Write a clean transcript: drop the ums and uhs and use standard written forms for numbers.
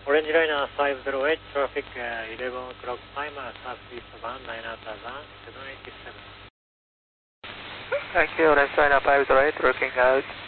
Orange Liner 508, traffic 11 o'clock time, southeast bound, 9 out of 787. Thank you, Orange Liner 508, looking out.